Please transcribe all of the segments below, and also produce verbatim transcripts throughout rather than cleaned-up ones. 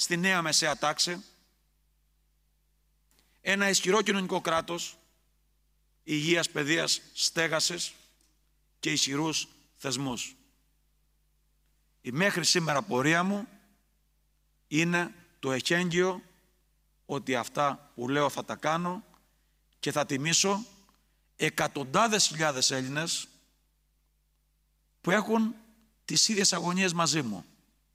στη νέα μεσαία τάξη, ένα ισχυρό κοινωνικό κράτος, υγείας, παιδείας, στέγασης και ισχυρούς θεσμούς. Η μέχρι σήμερα πορεία μου είναι το εχέγγυο ότι αυτά που λέω θα τα κάνω και θα τιμήσω εκατοντάδες χιλιάδες Έλληνες που έχουν τις ίδιες αγωνίες μαζί μου.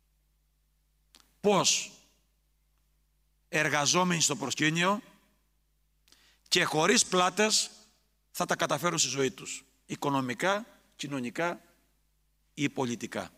Πώς εργαζόμενοι στο προσκήνιο και χωρίς πλάτες θα τα καταφέρουν στη ζωή τους, οικονομικά, κοινωνικά ή πολιτικά.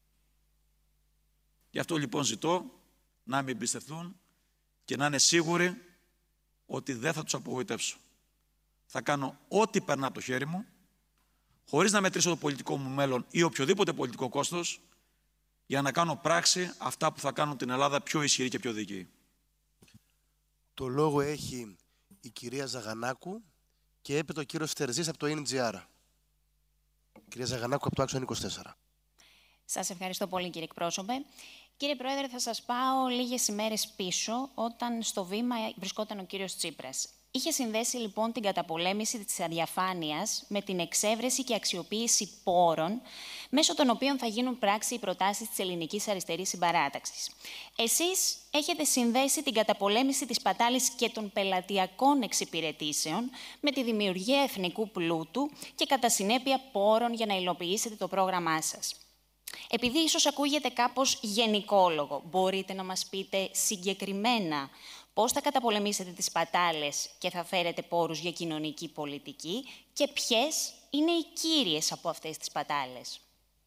Γι' αυτό λοιπόν ζητώ να με εμπιστευτούν και να είναι σίγουροι ότι δεν θα τους απογοητεύσω. Θα κάνω ό,τι περνά από το χέρι μου, χωρίς να μετρήσω το πολιτικό μου μέλλον ή οποιοδήποτε πολιτικό κόστος, για να κάνω πράξη αυτά που θα κάνουν την Ελλάδα πιο ισχυρή και πιο δίκαιη. Το λόγο έχει η κυρία Ζαγανάκου και έπειτα ο κύριος Στερζής από το εν τζι αρ. Κυρία Ζαγανάκου από το Άξονα είκοσι τέσσερα. Σας ευχαριστώ πολύ, κύριε εκπρόσωπε. Κύριε Πρόεδρε, θα σας πάω λίγες ημέρες πίσω, όταν στο βήμα βρισκόταν ο κύριος Τσίπρας. Είχε συνδέσει λοιπόν την καταπολέμηση της αδιαφάνειας με την εξέβρεση και αξιοποίηση πόρων, μέσω των οποίων θα γίνουν πράξη οι προτάσεις της ελληνικής αριστερής συμπαράταξης. Εσείς έχετε συνδέσει την καταπολέμηση της πατάλης και των πελατειακών εξυπηρετήσεων με τη δημιουργία εθνικού πλούτου και κατά συνέπεια πόρων για να υλοποιήσετε το πρόγραμμά σας. Επειδή ίσως ακούγεται κάπως γενικόλογο, μπορείτε να μας πείτε συγκεκριμένα πώς θα καταπολεμήσετε τις πατάλες και θα φέρετε πόρους για κοινωνική πολιτική και ποιες είναι οι κύριες από αυτές τις πατάλες?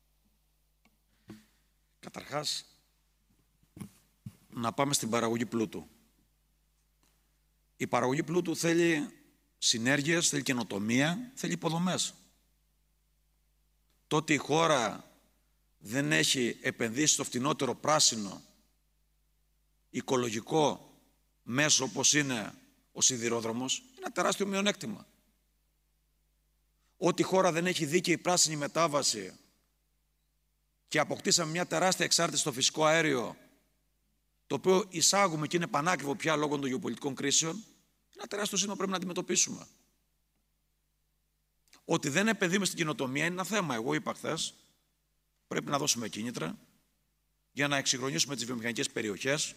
Καταρχάς, να πάμε στην παραγωγή πλούτου. Η παραγωγή πλούτου θέλει συνέργειες, θέλει καινοτομία, θέλει υποδομές. Το ότι η χώρα δεν έχει επενδύσει στο φτηνότερο πράσινο, οικολογικό μέσο όπως είναι ο σιδηρόδρομος, είναι ένα τεράστιο μειονέκτημα. Ότι η χώρα δεν έχει δίκαιη πράσινη μετάβαση και αποκτήσαμε μια τεράστια εξάρτηση στο φυσικό αέριο, το οποίο εισάγουμε και είναι πανάκριβο πια λόγω των γεωπολιτικών κρίσεων, είναι ένα τεράστιο ζήτημα που πρέπει να αντιμετωπίσουμε. Ότι δεν επενδύουμε στην καινοτομία είναι ένα θέμα. Εγώ είπα χθες, πρέπει να δώσουμε κίνητρα για να εξυγχρονίσουμε τις βιομηχανικές περιοχές,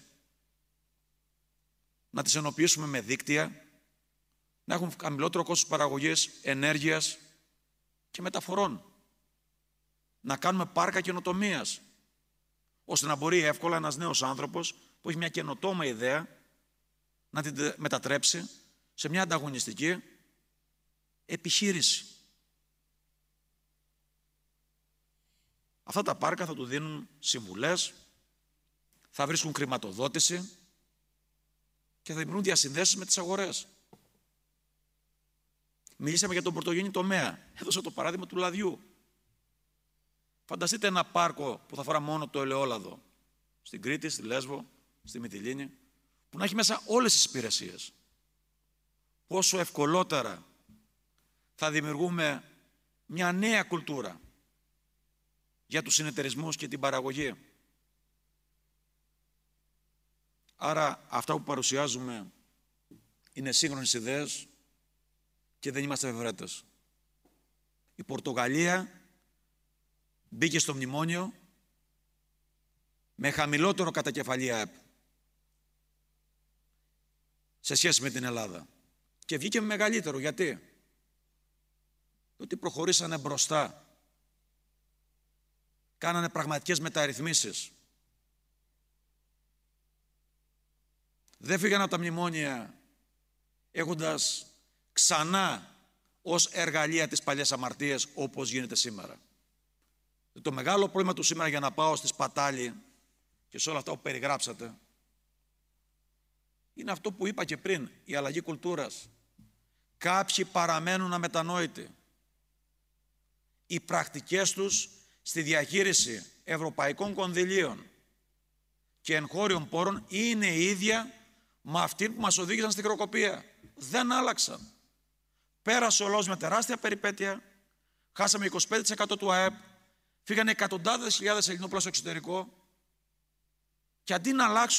να τις ενοποιήσουμε με δίκτυα, να έχουν χαμηλότερο κόστος παραγωγής, ενέργειας και μεταφορών. Να κάνουμε πάρκα καινοτομίας, ώστε να μπορεί εύκολα ένας νέος άνθρωπος που έχει μια καινοτόμα ιδέα να την μετατρέψει σε μια ανταγωνιστική επιχείρηση. Αυτά τα πάρκα θα του δίνουν συμβουλές, θα βρίσκουν χρηματοδότηση και θα δημιουργούν διασυνδέσεις με τις αγορές. Μιλήσαμε για τον πρωτογενή τομέα. Έδωσα το παράδειγμα του λαδιού. Φανταστείτε ένα πάρκο που θα φορά μόνο το ελαιόλαδο, στην Κρήτη, στη Λέσβο, στη Μυτιλήνη, που να έχει μέσα όλες τις υπηρεσίες. Πόσο ευκολότερα θα δημιουργούμε μια νέα κουλτούρα για τους συνεταιρισμούς και την παραγωγή. Άρα αυτά που παρουσιάζουμε είναι σύγχρονες ιδέες και δεν είμαστε βεβαιώτες. Η Πορτογαλία μπήκε στο μνημόνιο με χαμηλότερο κατακεφαλή ΑΕΠ σε σχέση με την Ελλάδα και βγήκε με μεγαλύτερο. Γιατί? Ότι προχωρήσανε μπροστά, κάνανε πραγματικές μεταρρυθμίσεις. Δεν φύγανε από τα μνημόνια έχοντας ξανά ως εργαλεία τις παλιές αμαρτίες όπως γίνεται σήμερα. Το μεγάλο πρόβλημα του σήμερα, για να πάω στη σπατάλη και σε όλα αυτά που περιγράψατε, είναι αυτό που είπα και πριν, η αλλαγή κουλτούρας. Κάποιοι παραμένουν αμετανόητοι. Οι πρακτικές τους στη διαχείριση ευρωπαϊκών κονδυλίων και εγχώριων πόρων είναι η ίδια με αυτή που μας οδήγησαν στην χρεοκοπία. Δεν άλλαξαν. Πέρασε ο λαός με τεράστια περιπέτεια, χάσαμε είκοσι πέντε τοις εκατό του ΑΕΠ, φύγανε εκατοντάδες χιλιάδες Ελληνόπουλα στο εξωτερικό και αντί να αλλάξουν